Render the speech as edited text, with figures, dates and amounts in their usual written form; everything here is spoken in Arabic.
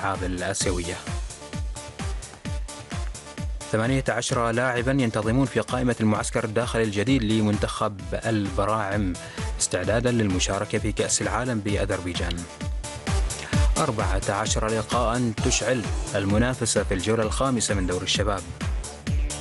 الألعاب الآسيوية. 18 لاعبا ينتظمون في قائمة المعسكر الداخلي الجديد لمنتخب البراعم استعدادا للمشاركة في كأس العالم بأذربيجان. 14 لقاء تشعل المنافسة في الجولة الخامسة من دور الشباب.